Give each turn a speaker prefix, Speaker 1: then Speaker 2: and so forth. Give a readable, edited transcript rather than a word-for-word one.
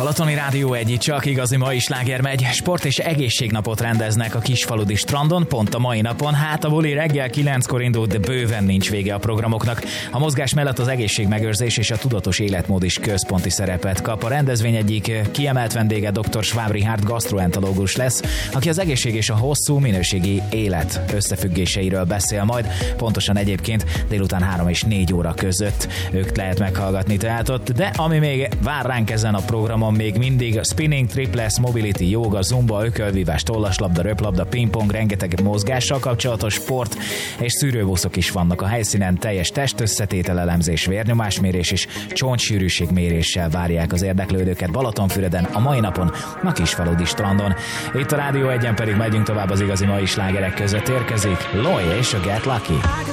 Speaker 1: Balatoni Rádió 1, csak igazi mai sláger megy. Sport és egészségnapot rendeznek a Kisfaludy strandon, pont a mai napon. Hát a buli reggel 9-kor indult, de bőven nincs vége a programoknak. A mozgás mellett az egészségmegőrzés és a tudatos életmód is központi szerepet kap. A rendezvény egyik kiemelt vendége dr. Schwab Richard gastroenterológus lesz, aki az egészség és a hosszú minőségi élet összefüggéseiről beszél majd. Pontosan egyébként délután 3 és 4 óra között ők lehet meghallgatni tehát ott. De ami még vár ránk ezen a programon, még mindig spinning, triples, mobility, jóga, zumba, ökölvívás, tollaslabda, röplabda, pingpong, rengeteg mozgással kapcsolatos sport és szűrőbuszok is vannak a helyszínen. Teljes testösszetétel elemzés, vérnyomásmérés és csontsűrűségméréssel várják az érdeklődőket Balatonfüreden a mai napon a Kisfaludy strandon. Itt a Rádió 1-en pedig megyünk tovább az igazi mai slágerek között. Érkezik Loy és a Get Lucky.